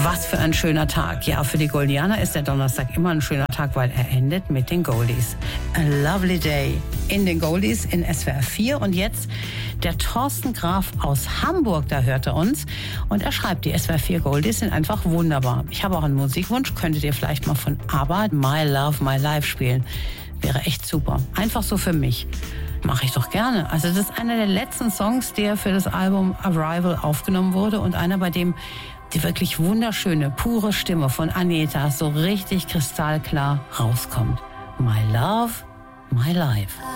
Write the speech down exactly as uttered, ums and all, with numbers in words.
Was für ein schöner Tag. Ja, für die Goldianer ist der Donnerstag immer ein schöner Tag, weil er endet mit den Goldies. A lovely day in den Goldies in S W R vier. Und jetzt der Thorsten Graf aus Hamburg, da hört er uns. Und er schreibt, die S W R vier Goldies sind einfach wunderbar. Ich habe auch einen Musikwunsch. Könntet ihr vielleicht mal von ABBA My Love, My Life spielen? Wäre echt super. Einfach so für mich. Mache ich doch gerne. Also das ist einer der letzten Songs, der für das Album Arrival aufgenommen wurde und einer, bei dem die wirklich wunderschöne, pure Stimme von Agnetha so richtig kristallklar rauskommt. My Love, My Life.